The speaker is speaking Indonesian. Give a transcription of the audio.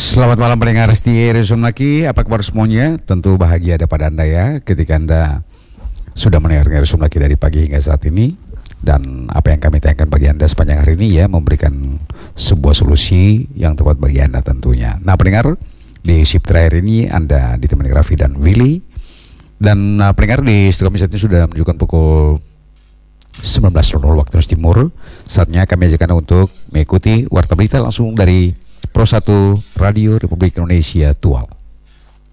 Selamat malam pendengar setia Resumlaki, apa kabar semuanya? Tentu bahagia ada pada Anda ya ketika Anda sudah mendengarkan Resumlaki dari pagi hingga saat ini. Dan apa yang kami tayangkan bagi Anda sepanjang hari ini ya memberikan sebuah solusi yang tepat bagi Anda tentunya. Nah pendengar, di shift terakhir ini Anda ditemani Raffi dan Willy. Dan pendengar, di studio kami saat ini sudah menunjukkan pukul 19.00 waktu Indonesia Timur. Saatnya kami ajak Anda untuk mengikuti warta berita langsung dari Pro 1 Radio Republik Indonesia Tual.